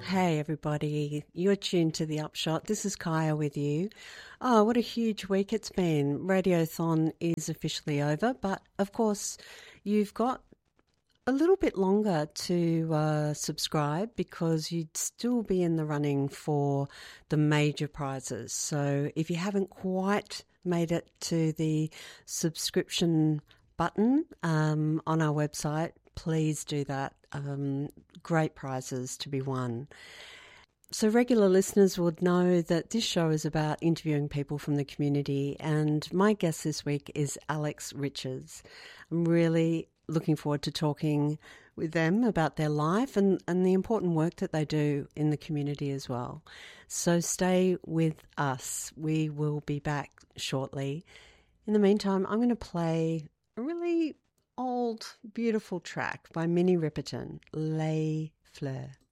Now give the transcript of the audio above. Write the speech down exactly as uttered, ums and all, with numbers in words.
Hey everybody, you're tuned to The Upshot. This is Kaya with you. Oh, what a huge week it's been. Radiothon is officially over, but of course you've got a little bit longer to uh, subscribe because you'd still be in the running for the major prizes. So if you haven't quite made it to the subscription button um, on our website, please do that. Um, great prizes to be won. So regular listeners would know that this show is about interviewing people from the community, and my guest this week is Alex Riches. I'm really looking forward to talking with them about their life and, and the important work that they do in the community as well. So stay with us. We will be back shortly. In the meantime, I'm going to play a really old, beautiful track by Minnie Riperton, Les Fleurs.